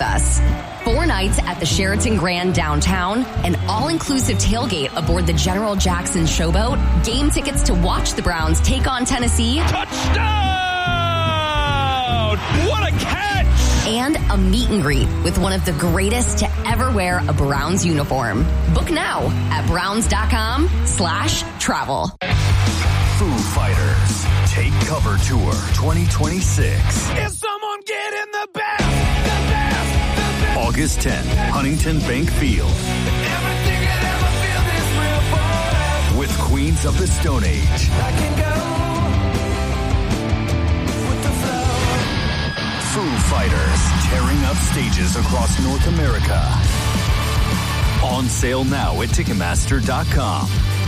us. 4 nights at the Sheraton Grand downtown, an all-inclusive tailgate aboard the General Jackson Showboat, game tickets to watch the Browns take on Tennessee. Touchdown! What a catch! And a meet and greet with one of the greatest to ever wear a Browns uniform. Book now at browns.com/travel. Foo Fighters Take Cover Tour 2026. Is someone getting the best? August 10th, Huntington Bank Field. Everything could ever feel this real forever. With Queens of the Stone Age. I can go with the flow. Foo Fighters tearing up stages across North America. On sale now at Ticketmaster.com.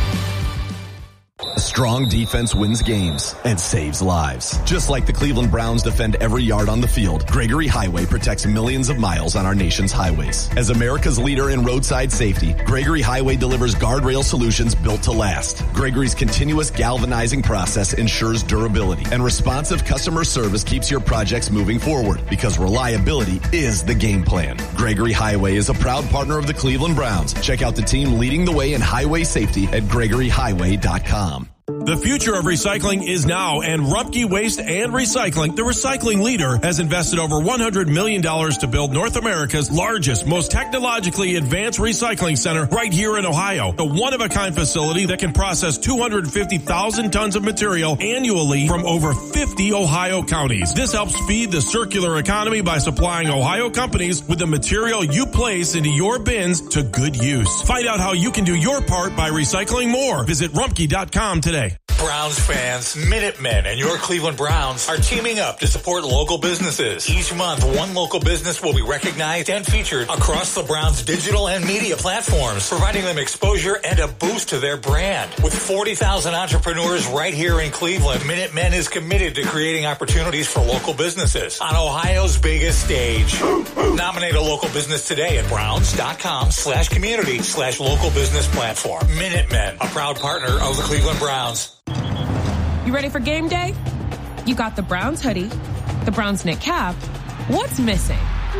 A strong defense wins games and saves lives. Just like the Cleveland Browns defend every yard on the field, Gregory Highway protects millions of miles on our nation's highways. As America's leader in roadside safety, Gregory Highway delivers guardrail solutions built to last. Gregory's continuous galvanizing process ensures durability, and responsive customer service keeps your projects moving forward, because reliability is the game plan. Gregory Highway is a proud partner of the Cleveland Browns. Check out the team leading the way in highway safety at GregoryHighway.com. The future of recycling is now, and Rumpke Waste and Recycling, the recycling leader, has invested over $100 million to build North America's largest, most technologically advanced recycling center right here in Ohio. A one-of-a-kind facility that can process 250,000 tons of material annually from over 50 Ohio counties. This helps feed the circular economy by supplying Ohio companies with the material you place into your bins to good use. Find out how you can do your part by recycling more. Visit Rumpke.com today. Browns fans, Minutemen, and your Cleveland Browns are teaming up to support local businesses. Each month, one local business will be recognized and featured across the Browns' digital and media platforms, providing them exposure and a boost to their brand. With 40,000 entrepreneurs right here in Cleveland, Minutemen is committed to creating opportunities for local businesses on Ohio's biggest stage. Nominate a local business today at browns.com/community/local business platform. Minutemen, a proud partner of the Cleveland Browns. You ready for game day? You got the Browns hoodie, the Browns knit cap. What's missing?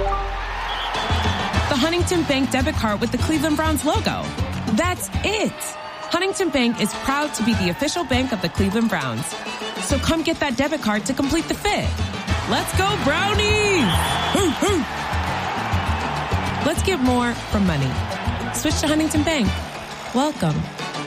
The Huntington Bank debit card with the Cleveland Browns logo. That's it. Huntington Bank is proud to be the official bank of the Cleveland Browns. So come get that debit card to complete the fit. Let's go Brownies! Hoo, hoo. Let's get more from money. Switch to Huntington Bank. Welcome.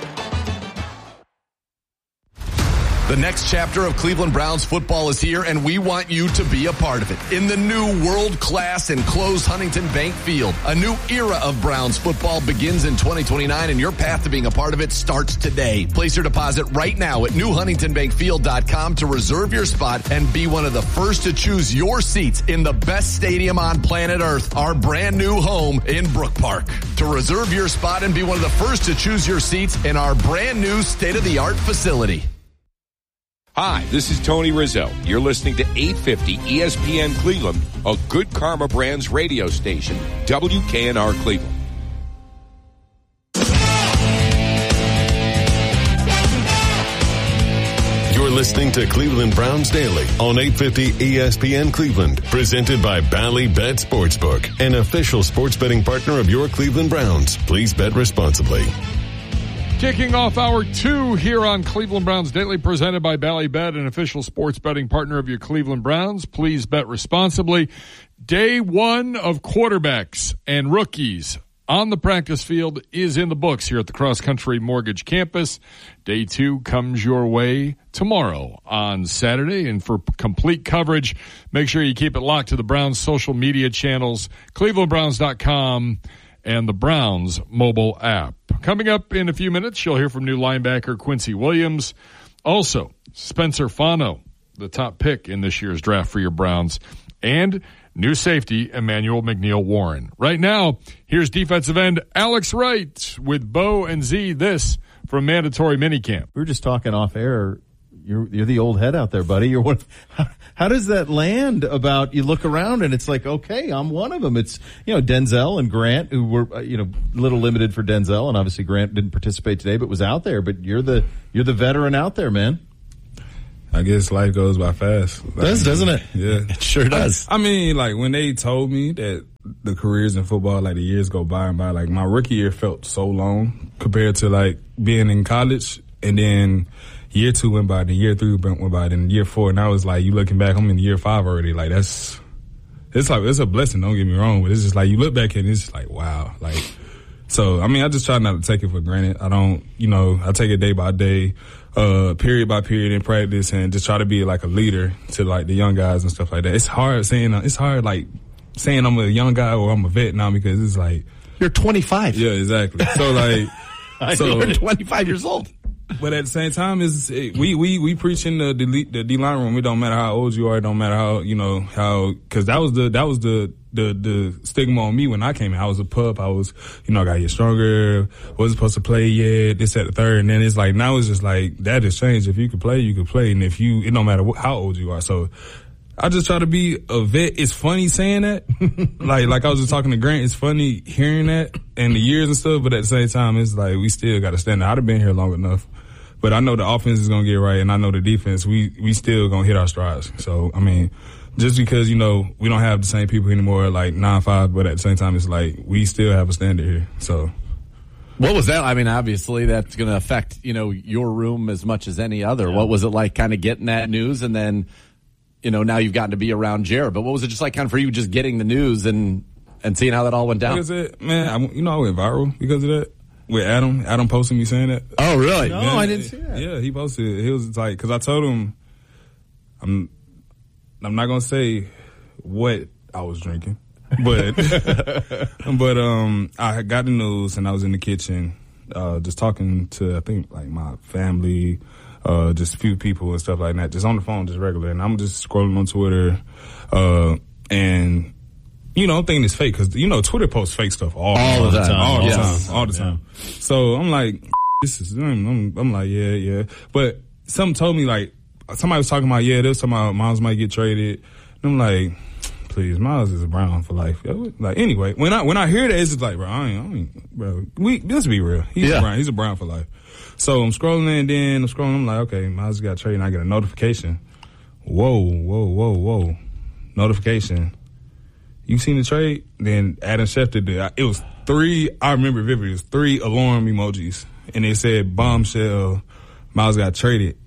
The next chapter of Cleveland Browns football is here, and we want you to be a part of it. In the new world-class enclosed Huntington Bank Field, a new era of Browns football begins in 2029, and your path to being a part of it starts today. Place your deposit right now at newhuntingtonbankfield.com to reserve your spot and be one of the first to choose your seats in the best stadium on planet Earth, our brand new home in Brook Park. To reserve your spot and be one of the first to choose your seats in our brand new state-of-the-art facility. Hi, this is Tony Rizzo. You're listening to 850 ESPN Cleveland, a Good Karma Brands radio station, WKNR Cleveland. You're listening to Cleveland Browns Daily on 850 ESPN Cleveland, presented by Bally Bet Sportsbook, an official sports betting partner of your Cleveland Browns. Please bet responsibly. Kicking off hour 2 here on Cleveland Browns Daily, presented by Bally Bet, an official sports betting partner of your Cleveland Browns. Please bet responsibly. Day 1 of quarterbacks and rookies on the practice field is in the books here at the Cross Country Mortgage Campus. Day 2 comes your way tomorrow on Saturday. And for complete coverage, make sure you keep it locked to the Browns social media channels, clevelandbrowns.com, and the Browns mobile app. Coming up in a few minutes, you'll hear from new linebacker Quincy Williams. Also, Spencer Fano, the top pick in this year's draft for your Browns. And new safety Emmanuel McNeil-Warren. Right now, here's defensive end Alex Wright with Bo and Z. This from Mandatory Minicamp. We were just talking off air. You're the old head out there, buddy. You're one. How does that land about you look around and it's like, okay, I'm one of them. It's, Denzel and Grant, who were, a little limited for Denzel, and obviously Grant didn't participate today, but was out there. But you're the veteran out there, man. I guess life goes by fast. It does, doesn't it? Yeah. It sure does. I mean, like, when they told me that the careers in football, like the years go by and by. Like my rookie year felt so long compared to like being in college, and then year 2 went by, then year 3 went by, then year 4. Now it's like you looking back, I'm in year 5 already. Like it's a blessing. Don't get me wrong, but it's just like you look back and it's just like wow. Like so, I mean, I just try not to take it for granted. I don't, I take it day by day, period by period in practice, and just try to be like a leader to like the young guys and stuff like that. It's hard saying I'm a young guy or I'm a vet now because it's like you're 25. Yeah, exactly. So like, you're 25 years old. But at the same time, we preach in the D-line room. It don't matter how old you are. It don't matter because that was the stigma on me when I came in. I was a pup. I was, I got to get stronger. Wasn't supposed to play yet. This, at the third. And then it's like, now it's just like, that has changed. If you could play, you could play. And it don't matter how old you are. So I just try to be a vet. It's funny saying that. like I was just talking to Grant. It's funny hearing that and the years and stuff. But at the same time, it's like, we still got to stand there. I'd have been here long enough. But I know the offense is going to get right, and I know the defense, we still going to hit our strides. So, I mean, just because, we don't have the same people anymore, like 9-5, but at the same time, it's like we still have a standard here. So, what was that? I mean, obviously, that's going to affect, your room as much as any other. Yeah. What was it like kind of getting that news? And then, now you've gotten to be around Jared. But what was it just like kind of for you just getting the news and seeing how that all went down? Like I said, man, I went viral because of that. With Adam posted me saying that. Oh, really? No, I didn't see that. Yeah, he posted it. He was like, because I told him, I'm not gonna say what I was drinking, but I got the news and I was in the kitchen, just talking to I think like my family, just a few people and stuff like that, just on the phone, just regular, and I'm just scrolling on Twitter, and. I'm thinking it's fake because, Twitter posts fake stuff all the time. So I'm like, I'm like, yeah. But something told me like, somebody was talking about, there's somebody, Miles might get traded. And I'm like, please, Miles is a Brown for life. Like, anyway, when I hear that, it's just like, bro, let's be real. He's a Brown for life. So I'm scrolling I'm like, okay, Miles got traded and I get a notification. Whoa. Notification. You seen the trade? Then Adam Schefter did. It was 3, I remember vividly, it was 3 alarm emojis. And it said, bombshell, Miles got traded.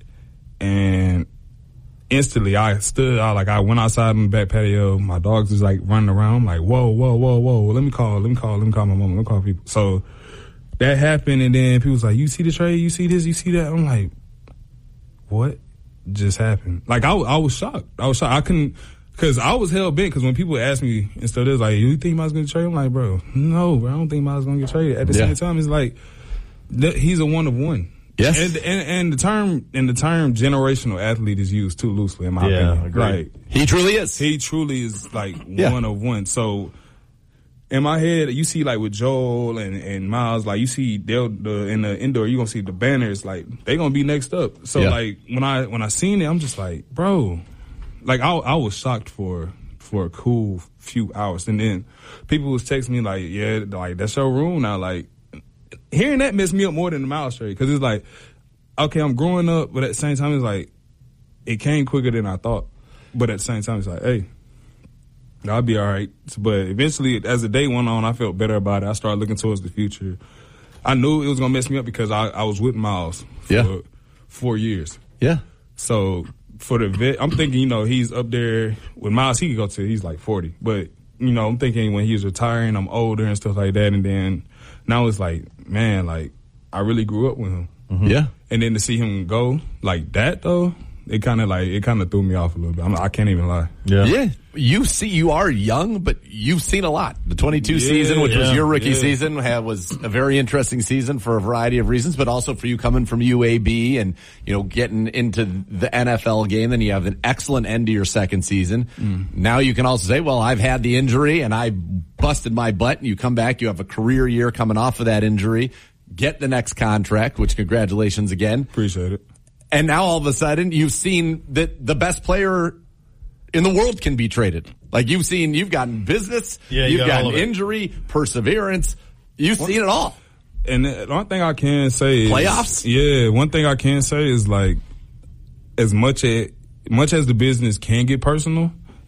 And instantly I went outside in the back patio. My dogs was like running around. I'm like, whoa. Let me call my mom. Let me call people. So that happened. And then people was like, you see the trade? You see this? You see that? I'm like, what just happened? Like I was shocked. I couldn't. Because I was hell bent, because when people ask me and stuff, they're like, you think Miles going to get traded? I'm like, bro, no, bro, I don't think Miles going to get traded. At the same time, it's like, he's a one of one. Yes. And the term generational athlete is used too loosely, in my opinion. Agreed. Like, he truly is. He truly is like one of one. So in my head, you see like with Joel and Miles, like you see in the indoor, you're going to see the banners, like they going to be next up. So like when I seen it, I'm just like, bro. Like I was shocked for a cool few hours, and then people was texting me like, "Yeah, like that's your room now." Like hearing that messed me up more than the Miles trade, because it's like, okay, I'm growing up, but at the same time, it's like it came quicker than I thought. But at the same time, it's like, hey, I'll be all right. But eventually, as the day went on, I felt better about it. I started looking towards the future. I knew it was gonna mess me up because I was with Miles for 4 years. Yeah. So. For the vet, I'm thinking, he's up there with Miles. He could go to, he's like 40. But, I'm thinking when he's retiring, I'm older and stuff like that. And then now it's like, man, like, I really grew up with him. Mm-hmm. Yeah. And then to see him go like that, though, it kind of threw me off a little bit. I can't even lie. Yeah. You are young, but you've seen a lot. The 22 season, which was your rookie season, was a very interesting season for a variety of reasons, but also for you coming from UAB and, getting into the NFL game. Then you have an excellent end to your second season. Now you can also say, well, I've had the injury and I busted my butt, and you come back, you have a career year coming off of that injury, get the next contract, which congratulations again. Appreciate it. And now all of a sudden you've seen that the best player in the world can be traded. Like you've gotten business, you've gotten injury, perseverance. You've seen it all. And the one thing I can say is playoffs. Yeah, one thing I can say is like, as much as the business can get personal,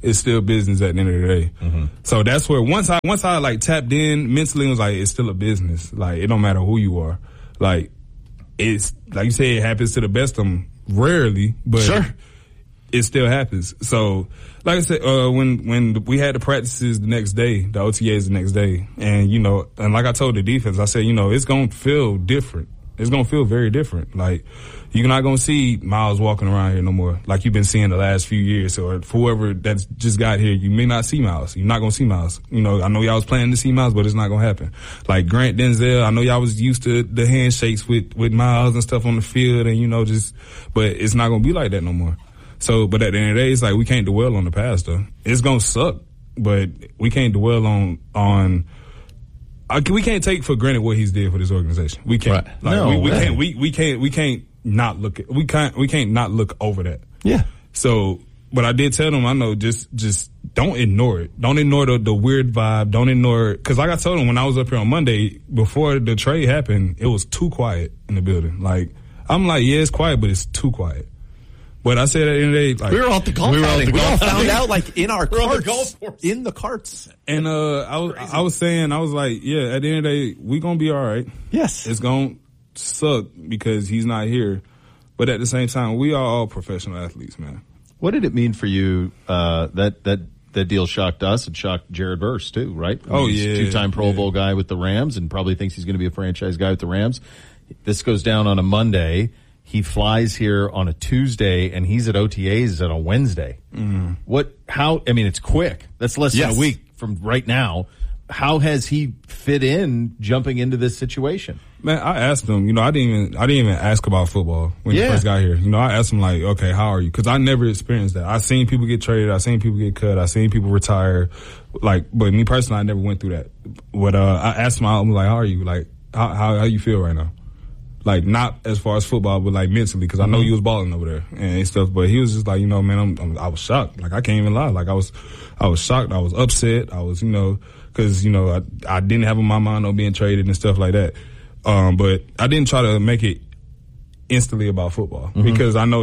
it's still business at the end of the day. Mm-hmm. So that's where once I like tapped in mentally, it was like, it's still a business. Like, it don't matter who you are. Like, it's like you say, it happens to the best of them rarely, but sure, it still happens. So, like I said, when we had the practices the next day, the OTAs the next day, and and like I told the defense, I said, it's gonna feel different. It's gonna feel very different. Like, you're not gonna see Miles walking around here no more, like you've been seeing the last few years. Or for whoever that's just got here, you may not see Miles. You're not gonna see Miles. I know y'all was planning to see Miles, but it's not gonna happen. Like Grant, Denzel, I know y'all was used to the handshakes with Miles and stuff on the field, and but it's not gonna be like that no more. So, but at the end of the day, it's like we can't dwell on the past though. It's gonna suck, but we can't dwell on. We can't take for granted what he's did for this organization. We can't. Right. Like, No, we can't not look at, we can't not look over that. Yeah. So, but I did tell them, I know, just don't ignore it. Don't ignore the weird vibe. Don't ignore it. Cause like I told them when I was up here on Monday, before the trade happened, it was too quiet in the building. Like, I'm like, yeah, it's quiet, but it's too quiet. But I said at the end of the day, like, we were all at the golf outing. We all found out, like, in our carts. In the carts. And, I was saying, I was like, yeah, at the end of the day, we gonna be all right. Yes. It's gonna suck because he's not here. But at the same time, we are all professional athletes, man. What did it mean for you, that deal shocked us and shocked Jared Verse too, right? He's a two-time Pro Bowl guy with the Rams and probably thinks he's going to be a franchise guy with the Rams. This goes down on a Monday. He flies here on a Tuesday, and he's at OTAs on a Wednesday. Mm-hmm. It's quick. That's less than a week from right now. How has he fit in jumping into this situation? Man, I asked him, I didn't even ask about football when he first got here. I asked him like, okay, how are you? Cause I never experienced that. I seen people get traded. I seen people get cut. I seen people retire. Like, but me personally, I never went through that. But, I asked him, I'm like, how are you? Like, how you feel right now? Like, not as far as football, but like mentally, because I know you was balling over there and stuff. But he was just like, man, I was shocked. Like, I can't even lie. Like, I was shocked. I was upset. I was, because I didn't have in my mind on being traded and stuff like that. But I didn't try to make it instantly about football because I know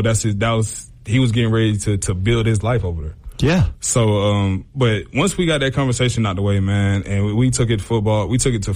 he was getting ready to build his life over there. Yeah. So, but once we got that conversation out the way, man, and we took it to football, we took it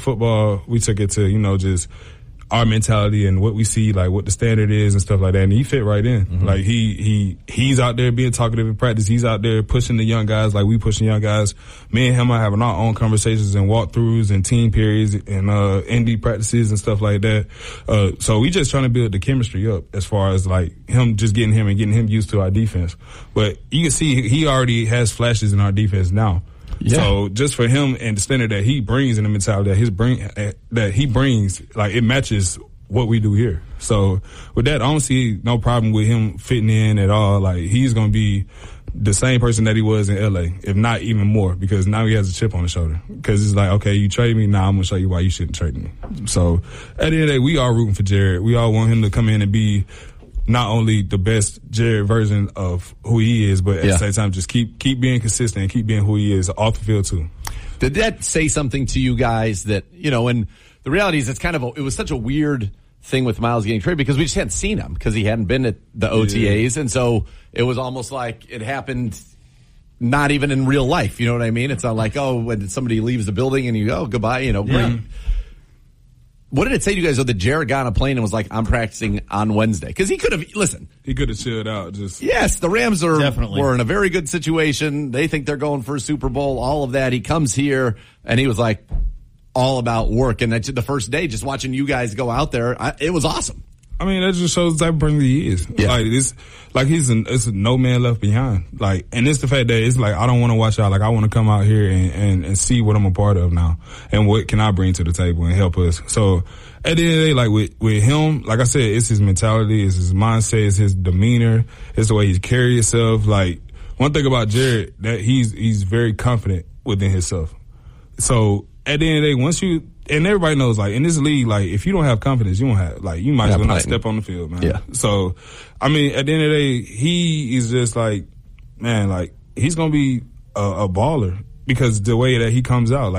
to, just our mentality and what we see, like what the standard is and stuff like that. And he fit right in. Mm-hmm. Like he's out there being talkative in practice. He's out there pushing the young guys like we pushing young guys. Me and him are having our own conversations and walkthroughs and team periods and, ND practices and stuff like that. So we just trying to build the chemistry up as far as like him getting him used to our defense. But you can see he already has flashes in our defense now. Yeah. So just for him and the standard that he brings and the mentality that he brings, like it matches what we do here. So with that, I don't see no problem with him fitting in at all. Like he's going to be the same person that he was in LA, if not even more, because now he has a chip on his shoulder. Because it's like, okay, you trade me, now I'm going to show you why you shouldn't trade me. So at the end of the day, we are rooting for Jared. We all want him to come in and be not only the best Jared version of who he is, but at the same time, just keep being consistent and keep being who he is off the field too. Did that say something to you guys that, and the reality is it was such a weird thing with Miles getting traded because we just hadn't seen him because he hadn't been at the OTAs. And so it was almost like it happened not even in real life. You know what I mean? It's not like, when somebody leaves the building and you go, goodbye, great. What did it say to you guys, though, that Jared got on a plane and was like, I'm practicing on Wednesday? Because he could have, he could have chilled out. Yes, the Rams were in a very good situation. They think they're going for a Super Bowl, all of that. He comes here, and he was like, all about work. And the first day, just watching you guys go out there, it was awesome. I mean, that just shows the type of person he is. Yeah. It's a no man left behind. Like, and it's the fact that it's like, I don't want to watch out. Like, I want to come out here and see what I'm a part of now and what can I bring to the table and help us. So at the end of the day, like with him, like I said, it's his mentality, it's his mindset, it's his demeanor, it's the way he carries himself. Like, one thing about Jared, that he's very confident within himself. So at the end of the day, and everybody knows, like, in this league, like, if you don't have confidence, you might as well not step on the field, man. Yeah. So, I mean, at the end of the day, he is just like, man, like, he's gonna be a baller because the way that he comes out,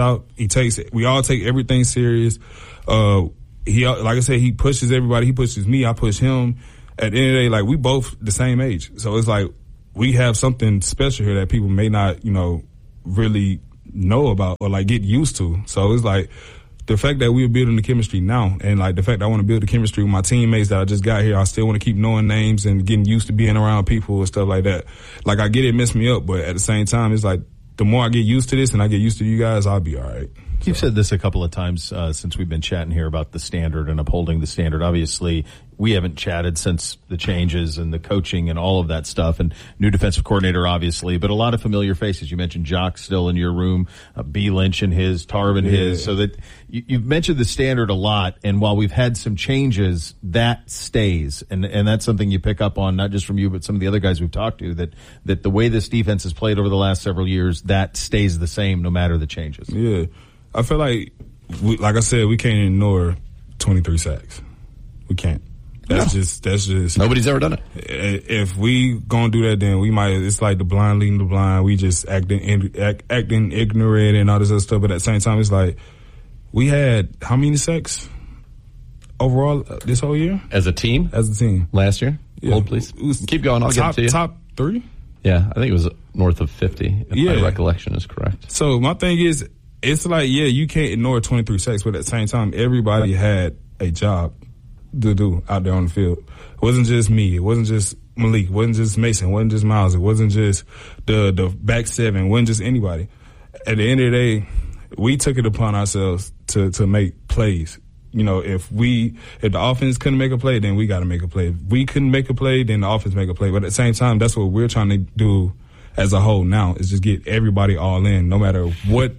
we all take everything serious. Like I said, he pushes everybody, he pushes me, I push him. At the end of the day, like, we both the same age. So it's like, we have something special here that people may not, really know about or like get used to. So it's like the fact that we're building the chemistry now, and like the fact that I want to build the chemistry with my teammates that I just got here. I still want to keep knowing names and getting used to being around people and stuff like that. Like I get it messed me up, but at the same time, it's like the more I get used to this and I get used to you guys, I'll be all right. You've said this a couple of times since we've been chatting here about the standard and upholding the standard. Obviously, we haven't chatted since the changes and the coaching and all of that stuff, and new defensive coordinator, obviously, but a lot of familiar faces. You mentioned Jock still in your room, B. Lynch in his, Tarvin his, so that you've mentioned the standard a lot, and while we've had some changes, that stays, and that's something you pick up on, not just from you, but some of the other guys we've talked to, that the way this defense has played over the last several years, that stays the same no matter the changes. Yeah. I feel like I said, we can't ignore 23 sacks. We can't. That's just nobody's ever done it. If we gonna do that, then we might. It's like the blind leading the blind. We just acting ignorant and all this other stuff. But at the same time, it's like we had how many sacks overall this whole year as a team? Last year. Yeah. Hold, please. Keep going. I'll get to you. Top 3. Yeah, I think it was north of 50. If my recollection is correct. So my thing is, it's like, you can't ignore 23 sacks, but at the same time, everybody had a job to do out there on the field. It wasn't just me. It wasn't just Malik. It wasn't just Mason. It wasn't just Miles. It wasn't just the back seven. It wasn't just anybody. At the end of the day, we took it upon ourselves to make plays. If the offense couldn't make a play, then we got to make a play. If we couldn't make a play, then the offense make a play. But at the same time, that's what we're trying to do as a whole now, is just get everybody all in, no matter what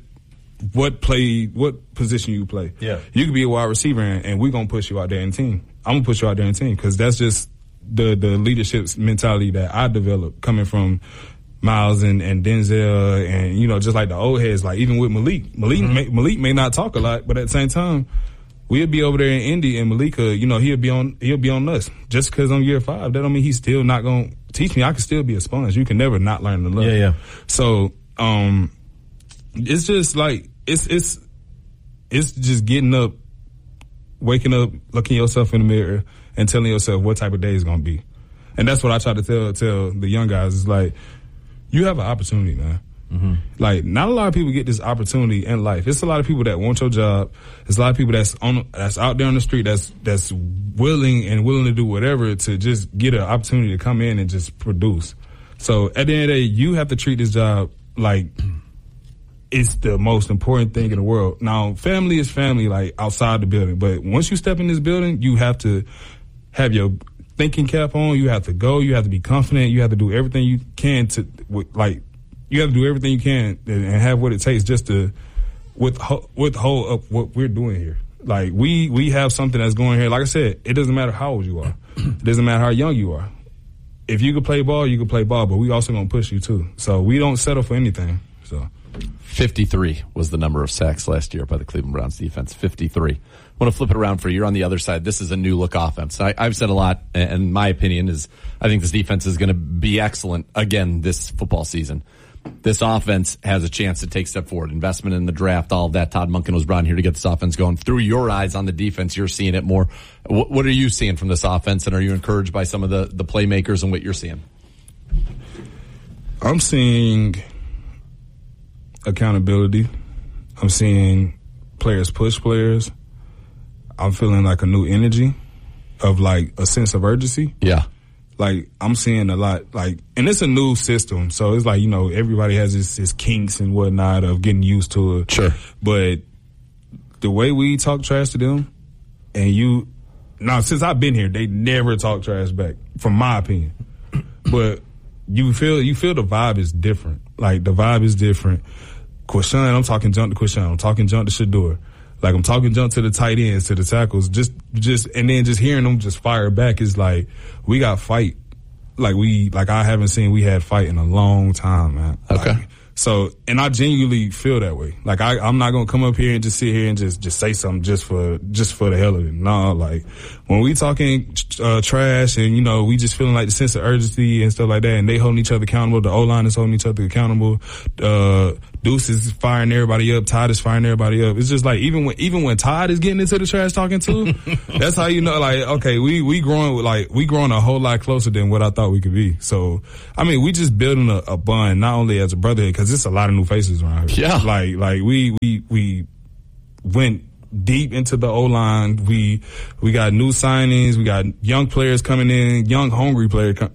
position you play. Yeah. You could be a wide receiver and we're going to push you out there in team. I'm going to push you out there in team because that's just the leadership mentality that I developed coming from Miles and Denzel and, just like the old heads, like even with Malik. Malik may not talk a lot, but at the same time, we'll be over there in Indy and Malik, he'll be on us. Just because I'm year 5, that don't mean he's still not going to teach me. I can still be a sponge. You can never not learn to love. Yeah. So, it's just like, it's just getting up, waking up, looking yourself in the mirror, and telling yourself what type of day it's gonna be. And that's what I try to tell the young guys. Is like, you have an opportunity, man. Mm-hmm. Like, not a lot of people get this opportunity in life. It's a lot of people that want your job. There's a lot of people that's out there on the street that's willing to do whatever to just get an opportunity to come in and just produce. So at the end of the day, you have to treat this job like it's the most important thing in the world. Now, family is family, like outside the building. But once you step in this building, you have to have your thinking cap on. You have to go. You have to be confident. You have to do everything you can you have to do everything you can and have what it takes just to withhold up what we're doing here. Like, we have something that's going here. Like I said, it doesn't matter how old you are. It doesn't matter how young you are. If you can play ball, you can play ball, but we also going to push you too. So we don't settle for anything. So 53 was the number of sacks last year by the Cleveland Browns defense. 53. I want to flip it around for you. You're on the other side. This is a new look offense. I've said a lot, and my opinion is I think this defense is going to be excellent again this football season. This offense has a chance to take a step forward. Investment in the draft, all of that. Todd Monken was brought in here to get this offense going. Through your eyes on the defense, you're seeing it more. What are you seeing from this offense, and are you encouraged by some of the playmakers and what you're seeing? I'm seeing accountability. I'm seeing players push players. I'm feeling like a new energy of like a sense of urgency. Yeah. Like, I'm seeing a lot, like, and it's a new system, so it's like, everybody has his kinks and whatnot of getting used to it. Sure. But the way we talk trash to them, and since I've been here, they never talk trash back, from my opinion. But you feel the vibe is different. Like, the vibe is different. Quashan, I'm talking junk to Quashan. I'm talking junk to Shador. Like, I'm talking junk to the tight ends, to the tackles, just, and then just hearing them just fire back is like, we got fight. Like I haven't seen we had fight in a long time, man. Okay. And I genuinely feel that way. Like, I'm not gonna come up here and just sit here and just say something just for the hell of it. No, like, when we talking trash and we just feeling like the sense of urgency and stuff like that, and they holding each other accountable. The O-line is holding each other accountable. Deuce is firing everybody up. Todd is firing everybody up. It's just like even when Todd is getting into the trash talking too, that's how you know. Like, okay, we growing a whole lot closer than what I thought we could be. So, I mean, we just building a bond, not only as a brotherhood, because it's a lot of new faces around here. Yeah, like we went deep into the O-line. We got new signings. We got young players coming in, young hungry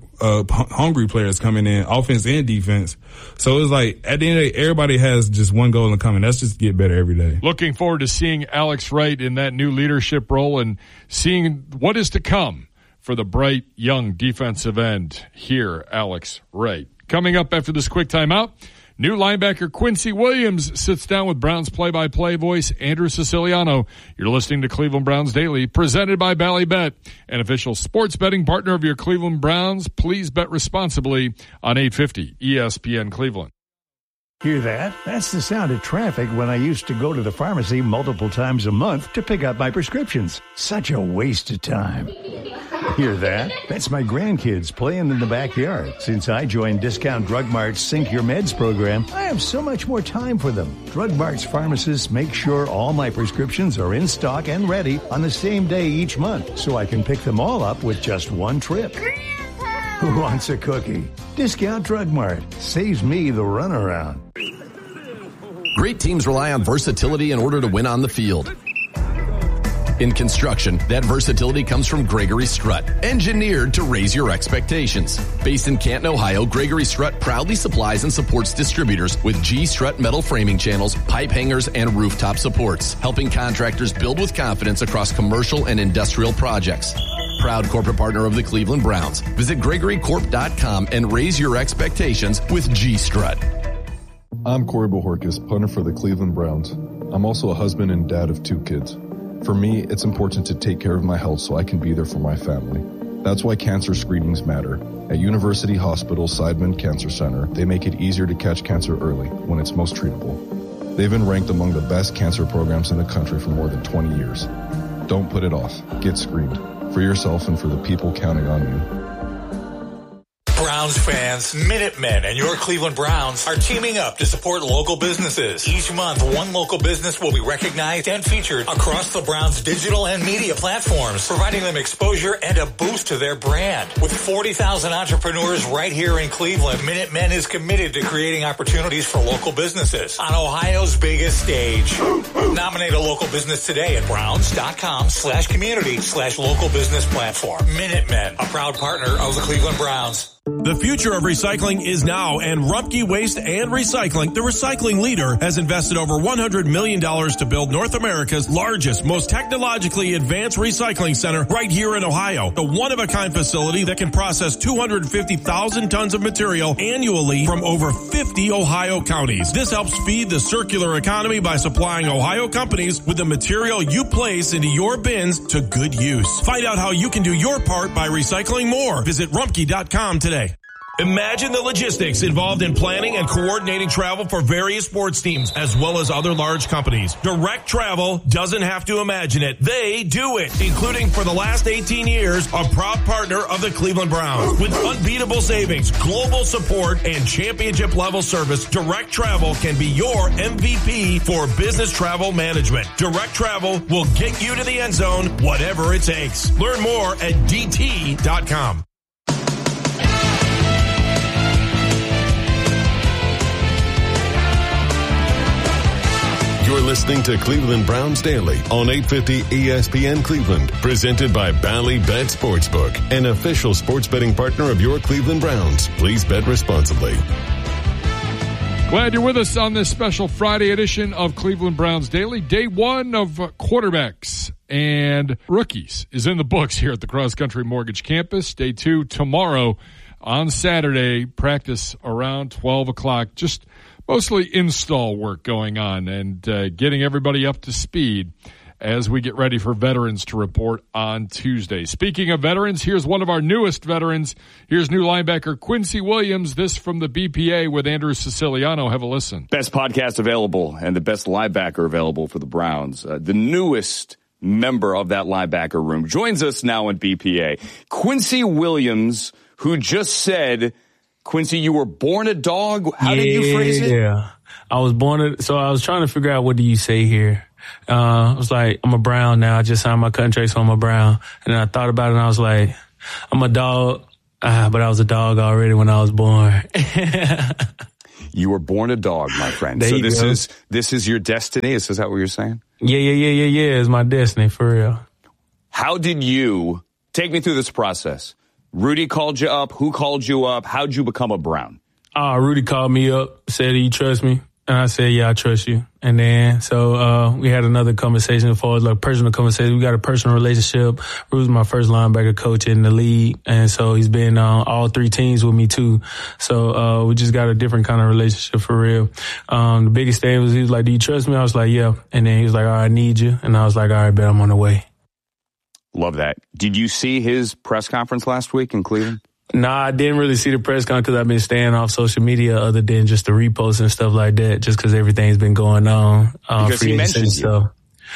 players coming in, offense and defense. So it's like at the end of the day, everybody has just one goal in common. That's just get better every day. Looking forward to seeing Alex Wright in that new leadership role and seeing what is to come for the bright young defensive end here, Alex Wright. Coming up after this quick timeout, new linebacker Quincy Williams sits down with Browns play-by-play voice Andrew Siciliano. You're listening to Cleveland Browns Daily, presented by Bally Bet, an official sports betting partner of your Cleveland Browns. Please bet responsibly on 850 ESPN Cleveland. Hear that? That's the sound of traffic when I used to go to the pharmacy multiple times a month to pick up my prescriptions. Such a waste of time. Hear that? That's my grandkids playing in the backyard. Since I joined Discount Drug Mart's Sync Your Meds program, I have so much more time for them. Drug Mart's pharmacists make sure all my prescriptions are in stock and ready on the same day each month, so I can pick them all up with just one trip. Who wants a cookie? Discount Drug Mart saves me the runaround. Great teams rely on versatility in order to win on the field. In construction, that versatility comes from Gregory Strut, engineered to raise your expectations. Based in Canton, Ohio, Gregory Strut proudly supplies and supports distributors with G-Strut metal framing channels, pipe hangers, and rooftop supports, helping contractors build with confidence across commercial and industrial projects. Proud corporate partner of the Cleveland Browns. Visit GregoryCorp.com and raise your expectations with G-Strut. I'm Corey Bojorquez, punter for the Cleveland Browns. I'm also a husband and dad of 2 kids. For me, it's important to take care of my health so I can be there for my family. That's why cancer screenings matter. At University Hospital Seidman Cancer Center, they make it easier to catch cancer early when it's most treatable. They've been ranked among the best cancer programs in the country for more than 20 years. Don't put it off. Get screened. For yourself and for the people counting on you. Browns fans, Minutemen, and your Cleveland Browns are teaming up to support local businesses. Each month, one local business will be recognized and featured across the Browns' digital and media platforms, providing them exposure and a boost to their brand. With 40,000 entrepreneurs right here in Cleveland, Minutemen is committed to creating opportunities for local businesses on Ohio's biggest stage. Nominate a local business today at browns.com/community/local business platform. Minutemen, a proud partner of the Cleveland Browns. The future of recycling is now, and Rumpke Waste and Recycling, the recycling leader, has invested over $100 million to build North America's largest, most technologically advanced recycling center right here in Ohio. The one-of-a-kind facility that can process 250,000 tons of material annually from over 50 Ohio counties. This helps feed the circular economy by supplying Ohio companies with the material you place into your bins to good use. Find out how you can do your part by recycling more. Visit Rumpke.com today. Imagine the logistics involved in planning and coordinating travel for various sports teams as well as other large companies. Direct Travel doesn't have to imagine it. They do it, including for the last 18 years, a proud partner of the Cleveland Browns. With unbeatable savings, global support, and championship level service, Direct Travel can be your MVP for business travel management. Direct Travel will get you to the end zone, whatever it takes. Learn more at DT.com. You're listening to Cleveland Browns Daily on 850 ESPN Cleveland, presented by Bally Bet Sportsbook, an official sports betting partner of your Cleveland Browns. Please bet responsibly. Glad you're with us on this special Friday edition of Cleveland Browns Daily. Day one of quarterbacks and rookies is in the books here at the Cross Country Mortgage Campus. Day 2 tomorrow on Saturday. Practice around 12 o'clock. Just mostly install work going on and getting everybody up to speed as we get ready for veterans to report on Tuesday. Speaking of veterans, here's one of our newest veterans. Here's new linebacker Quincy Williams. This from the BPA with Andrew Siciliano. Have a listen. Best podcast available and the best linebacker available for the Browns. The newest member of that linebacker room joins us now in BPA. Quincy Williams, who just said, Quincy, you were born a dog. How did you phrase it? Yeah. I was born, so I was trying to figure out what do you say here. I was like, I'm a Brown now. I just signed my contract, so I'm a Brown. And then I thought about it, and I was like, I'm a dog, but I was a dog already when I was born. You were born a dog, my friend. There so you this is your destiny? Is that what you're saying? Yeah. It's my destiny, for real. How did you take me through this process? Rudy called you up. Who called you up? How'd you become a Brown? Rudy called me up, said, "Do you trust me?" And I said, "Yeah, I trust you." And then, so, we had another conversation as far as like personal conversation. We got a personal relationship. Rudy's my first linebacker coach in the league. And so he's been on all 3 teams with me too. So, we just got a different kind of relationship for real. The biggest thing was he was like, "Do you trust me?" I was like, "Yeah." And then he was like, "All right, I need you." And I was like, "All right, bet, I'm on the way." Love that. Did you see his press conference last week in Cleveland? Nah, I didn't really see the press con because I've been staying off social media other than just the reposts and stuff like that, just because everything's been going on. Because he mentioned you.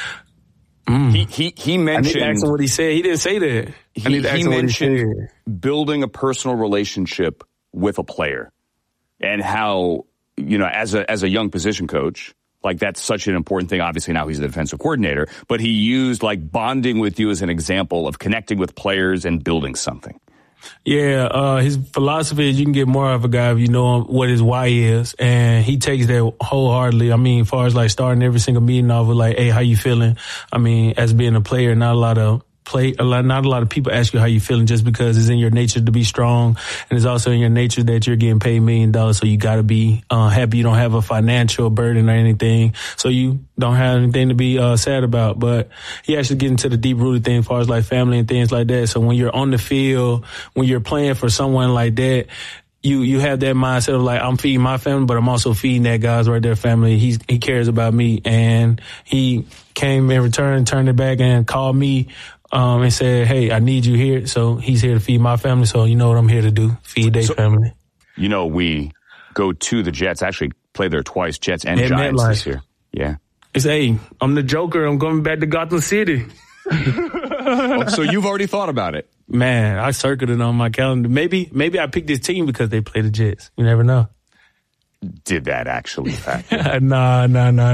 He mentioned... I need to ask him what he said. He didn't say that. He mentioned building a personal relationship with a player and how, as a young position coach, like that's such an important thing. Obviously now he's the defensive coordinator, but he used like bonding with you as an example of connecting with players and building something. Yeah, his philosophy is you can get more of a guy if you know what his why is, and he takes that wholeheartedly. I mean, as far as like starting every single meeting off with like, "Hey, how you feeling?" I mean, as being a player, not a lot of people ask you how you feeling just because it's in your nature to be strong, and it's also in your nature that you're getting paid $1 million, so you got to be happy. You don't have a financial burden or anything, so you don't have anything to be sad about. But he actually get into the deep-rooted thing as far as like family and things like that. So when you're on the field, when you're playing for someone like that, you have that mindset of like, I'm feeding my family, but I'm also feeding that guy's right there family. He cares about me, and he came in return, turned it back, and called me and said, "Hey, I need you here." So he's here to feed my family. So you know what I'm here to do, feed their family. We go to the Jets, actually play there twice, Jets and Giants this year. Yeah. It's, hey, I'm the Joker. I'm going back to Gotham City. So you've already thought about it? Man, I circled it on my calendar. Maybe I picked this team because they play the Jets. You never know. Did that actually factor? Nah.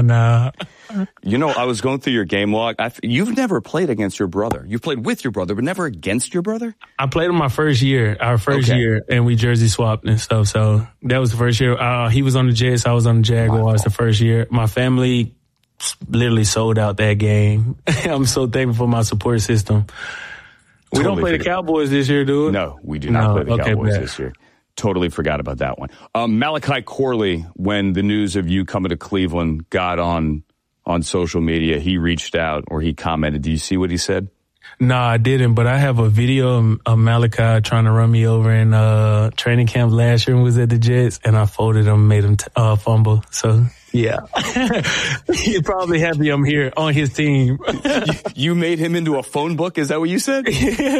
I was going through your game log. You've never played against your brother. You've played with your brother, but never against your brother? I played him my first year, year, and we jersey swapped and stuff. So that was the first year. He was on the Jets, I was on the Jaguars the first year. My family literally sold out that game. I'm so thankful for my support system. We don't play the Cowboys this year, do we? No, we do not play the Cowboys this year. Totally forgot about that one. Malachi Corley, when the news of you coming to Cleveland got on social media, he reached out or he commented. Do you see what he said? No, I didn't, but I have a video of Malachi trying to run me over in training camp last year when we was at the Jets, and I folded him, made him fumble. So, yeah. He's probably happy I'm here on his team. You made him into a phone book? Is that what you said?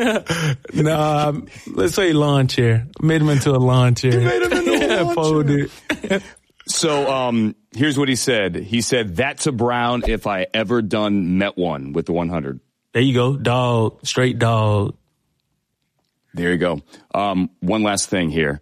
No, let's say lawn chair. Made him into a lawn chair. You made him into a lawn folded. So, here's what he said. He said, "That's a Brown if I ever done met one with the 100. There you go. Dog. Straight dog. There you go. One last thing here.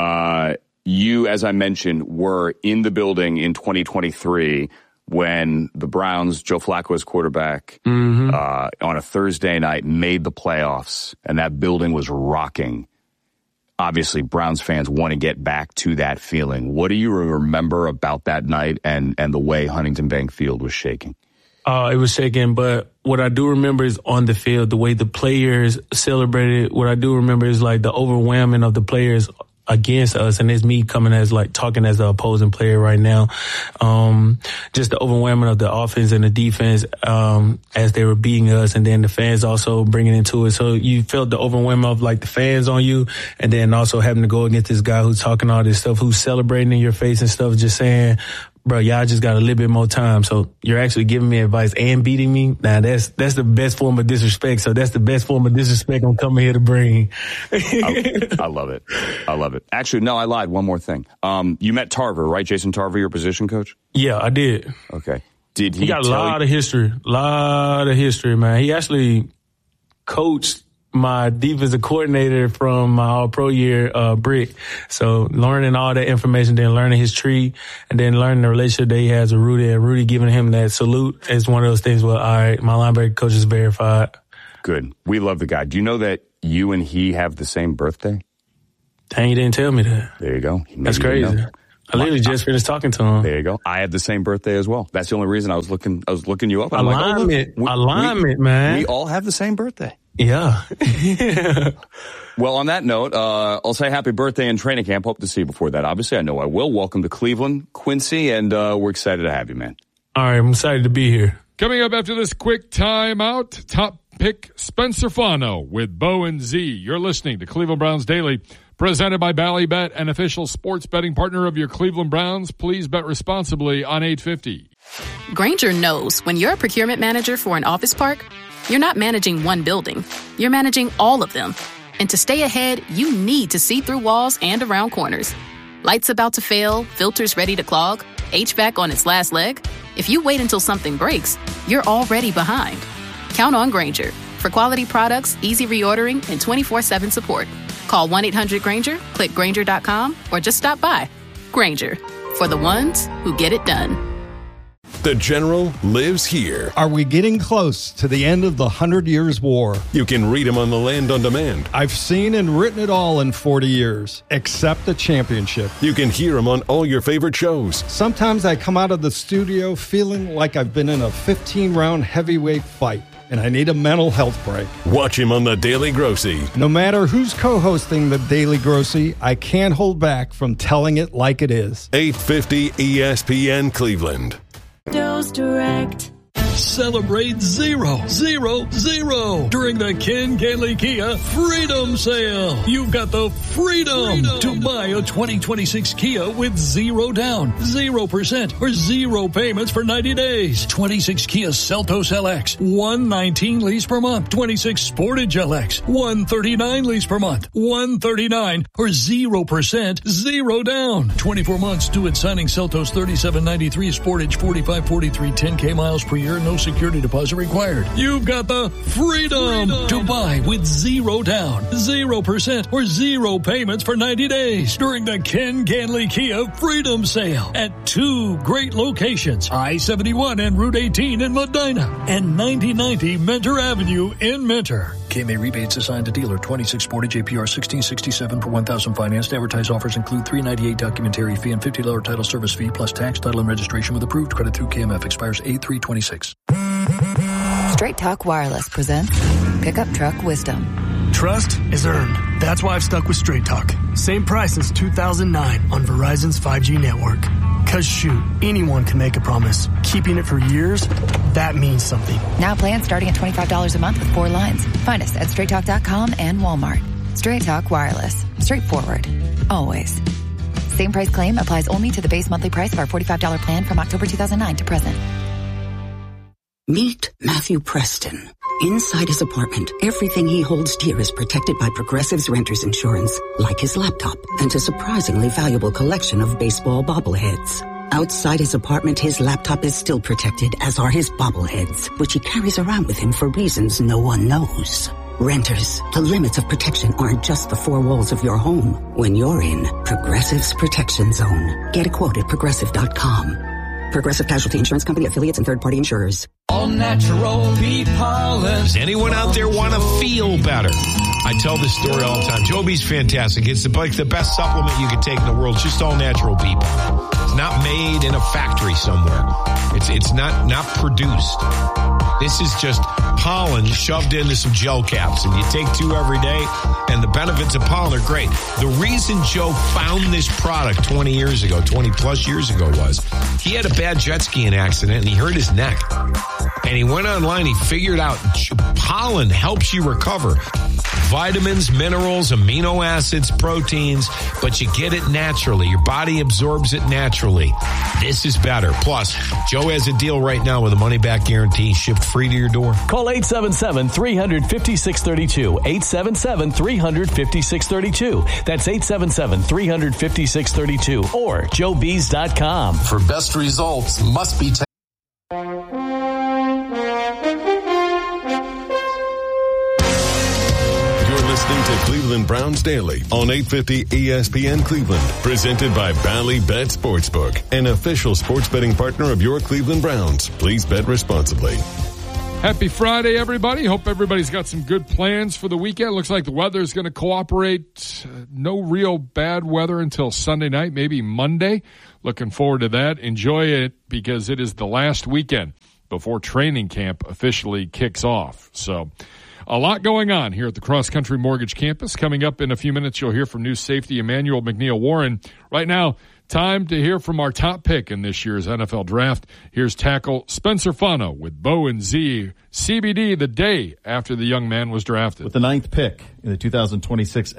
You, as I mentioned, were in the building in 2023 when the Browns, Joe Flacco as quarterback, on a Thursday night made the playoffs, and that building was rocking. Obviously, Browns fans want to get back to that feeling. What do you remember about that night and the way Huntington Bank Field was shaking? It was shaking, but what I do remember is on the field, the way the players celebrated. What I do remember is like the overwhelming of the players against us, and it's me coming as like talking as the opposing player right now. Just the overwhelming of the offense and the defense as they were beating us, and then the fans also bringing into it. So you felt the overwhelming of like the fans on you, and then also having to go against this guy who's talking all this stuff, who's celebrating in your face and stuff, just saying, "Bro, y'all just got a little bit more time." So you're actually giving me advice and beating me. Now that's the best form of disrespect. So that's the best form of disrespect I'm coming here to bring. I love it. I love it. Actually, no, I lied. One more thing. You met Tarver, right? Jason Tarver, your position coach? Yeah, I did. Okay. Did he got a lot of history, man. He actually coached my defensive coordinator from my All-Pro year, Brick. So learning all that information, then learning his tree, and then learning the relationship that he has with Rudy, and Rudy giving him that salute is one of those things where, all right, my linebacker coach is verified. Good. We love the guy. Do you know that you and he have the same birthday? Dang, you didn't tell me that. There you go. That's crazy. I literally just finished talking to him. There you go. I had the same birthday as well. That's the only reason I was looking you up. Alignment, man. We all have the same birthday. Yeah. Well, on that note, I'll say happy birthday in training camp. Hope to see you before that. Obviously, I know I will. Welcome to Cleveland, Quincy, and we're excited to have you, man. All right, I'm excited to be here. Coming up after this quick timeout, top pick Spencer Fano with Bo and Z. You're listening to Cleveland Browns Daily, presented by Bally Bet, an official sports betting partner of your Cleveland Browns. Please bet responsibly on 850. Grainger knows when you're a procurement manager for an office park, you're not managing one building. You're managing all of them. And to stay ahead, you need to see through walls and around corners. Lights about to fail, filters ready to clog, HVAC on its last leg. If you wait until something breaks, you're already behind. Count on Grainger for quality products, easy reordering, and 24/7 support. Call 1-800-GRAINGER, click Grainger.com, or just stop by. Grainger, for the ones who get it done. The General lives here. Are we getting close to the end of the 100 Years' War? You can read him on the Land on Demand. I've seen and written it all in 40 years, except the championship. You can hear him on all your favorite shows. Sometimes I come out of the studio feeling like I've been in a 15-round heavyweight fight, and I need a mental health break. Watch him on The Daily Grossy. No matter who's co-hosting The Daily Grossy, I can't hold back from telling it like it is. 850 ESPN Cleveland. Dose Direct. Celebrate 0-0-0 during the Ken Gailey Kia Freedom Sale. You've got the freedom to buy a 2026 Kia with 0 down, 0% or 0 payments for 90 days. 26 Kia Seltos LX, $119 lease per month. 26 Sportage LX, $139 lease per month. $139 or 0%, 0 down. 24 months due at signing. Seltos $37.93, Sportage $45.43, 10K miles per year. No security deposit required. You've got the freedom to buy with 0 down, 0% or 0 payments for 90 days during the Ken Gailey Kia Freedom Sale at 2 great locations, I-71 and Route 18 in Medina and 9090 Mentor Avenue in Mentor. KMA rebates assigned to dealer. 26 Sportage APR 1667 per 1,000 financed. Advertised offers include $398 documentary fee and $50 title service fee plus tax, title, and registration with approved credit through KMF. Expires 8/3/26. Straight Talk Wireless presents Pickup Truck Wisdom. Trust is earned. That's why I've stuck with Straight Talk. Same price since 2009 on Verizon's 5G network. Cause shoot, anyone can make a promise. Keeping it for years, that means something. Now plans starting at $25 a month with 4 lines. Find us at straighttalk.com and Walmart. Straight Talk Wireless. Straightforward. Always. Same price claim applies only to the base monthly price of our $45 plan from October 2009 to present. Meet Matthew Preston. Inside his apartment, everything he holds dear is protected by Progressive's Renter's Insurance, like his laptop and a surprisingly valuable collection of baseball bobbleheads. Outside his apartment, his laptop is still protected, as are his bobbleheads, which he carries around with him for reasons no one knows. Renters, the limits of protection aren't just the 4 walls of your home. When you're in Progressive's Protection Zone, get a quote at Progressive.com. Progressive Casualty Insurance Company, affiliates, and third-party insurers. All natural bee pollen. Does anyone out there want to feel better? I tell this story all the time. Joe Bee's fantastic. It's like the best supplement you can take in the world. It's just all natural people. It's not made in a factory somewhere. It's not produced. This is just pollen shoved into some gel caps, and you take 2 every day, and the benefits of pollen are great. The reason Joe found this product 20 plus years ago, was he had a bad jet skiing accident, and he hurt his neck. And he went online, he figured out pollen helps you recover. Vitamins, minerals, amino acids, proteins, but you get it naturally. Your body absorbs it naturally. This is better. Plus, Joe has a deal right now with a money-back guarantee shipped free to your door. Call 877-350-632. 877-350-632. That's 877-350-632 or joebees.com. For best results, must be the Cleveland Browns Daily on 850 ESPN Cleveland. Presented by Bally Bet Sportsbook, an official sports betting partner of your Cleveland Browns. Please bet responsibly. Happy Friday, everybody. Hope everybody's got some good plans for the weekend. Looks like the weather is going to cooperate. No real bad weather until Sunday night, maybe Monday. Looking forward to that. Enjoy it because it is the last weekend before training camp officially kicks off. So a lot going on here at the Cross Country Mortgage Campus. Coming up in a few minutes, you'll hear from new safety Emmanuel McNeil-Warren. Right now, time to hear from our top pick in this year's NFL Draft. Here's tackle Spencer Fano with Bo and Z. CBD the day after the young man was drafted. With the 9th pick in the 2026